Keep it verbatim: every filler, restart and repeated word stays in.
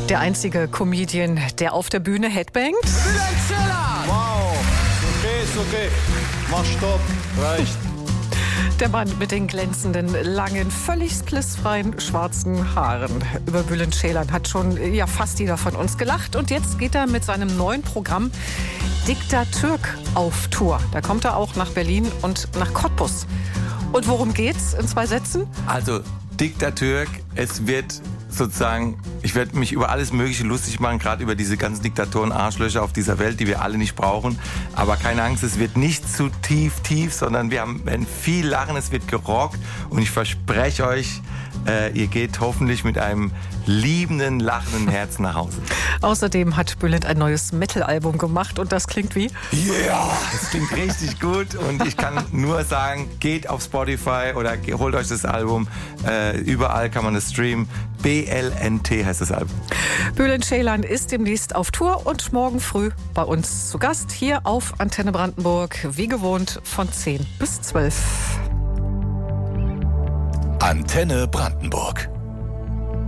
Der einzige Comedian, der auf der Bühne headbangt. Bülent Ceylan! Wow, okay, ist okay. Mach Stopp, reicht. Der Mann mit den glänzenden, langen, völlig splissfreien, schwarzen Haaren. Über Bülent Ceylan hat schon ja, fast jeder von uns gelacht. Und jetzt geht er mit seinem neuen Programm Diktatürk auf Tour. Da kommt er auch nach Berlin und nach Cottbus. Und worum geht's in zwei Sätzen? Also Diktatürk, es wird sozusagen, ich werde mich über alles Mögliche lustig machen, gerade über diese ganzen Diktatoren, Arschlöcher auf dieser Welt, die wir alle nicht brauchen. Aber keine Angst, es wird nicht zu tief, tief, sondern wir haben, werden viel lachen, es wird gerockt und ich verspreche euch, äh, ihr geht hoffentlich mit einem liebenden, lachenden Herzen nach Hause. Außerdem hat Bülent ein neues Metal-Album gemacht und das klingt wie? Ja, yeah, das klingt richtig gut und ich kann nur sagen, geht auf Spotify oder holt euch das Album. Äh, überall kann man es streamen. B L N T heißt das Album. Bülent Ceylan ist demnächst auf Tour und morgen früh bei uns zu Gast hier auf Antenne Brandenburg, wie gewohnt von zehn bis zwölf. Antenne Brandenburg.